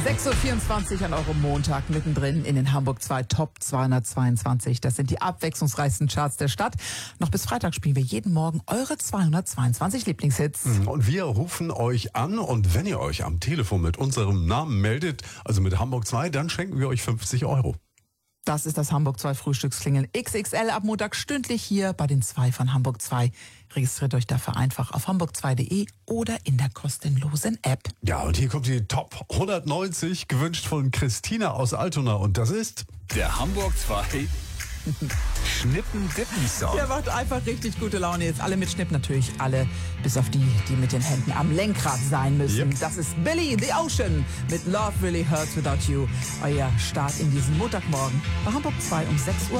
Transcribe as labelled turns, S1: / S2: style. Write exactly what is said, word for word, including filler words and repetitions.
S1: sechs Uhr vierundzwanzig an eurem Montag, mittendrin in den Hamburg zwei Top zweihundertzweiundzwanzig. Das sind die abwechslungsreichsten Charts der Stadt. Noch bis Freitag spielen wir jeden Morgen eure zweihundertzweiundzwanzig Lieblingshits.
S2: Und wir rufen euch an, und wenn ihr euch am Telefon mit unserem Namen meldet, also mit Hamburg zwei, dann schenken wir euch fünfzig Euro.
S1: Das ist das Hamburg zwei Frühstücksklingeln X X L ab Montag stündlich hier bei den zwei von Hamburg zwei. Registriert euch dafür einfach auf hamburg zwei punkt de oder in der kostenlosen App.
S2: Ja, und hier kommt die Top hundertneunzig, gewünscht von Christina aus Altona, und das ist
S3: der Hamburg zwei Schnippen-Dippen-Song.
S1: Der macht einfach richtig gute Laune. Jetzt alle mit Schnipp, natürlich alle, bis auf die, die mit den Händen am Lenkrad sein müssen.
S2: Yep.
S1: Das ist Billy the Ocean mit Love Really Hurts Without You. Euer Start in diesen Montagmorgen bei Hamburg zwei um sechs Uhr.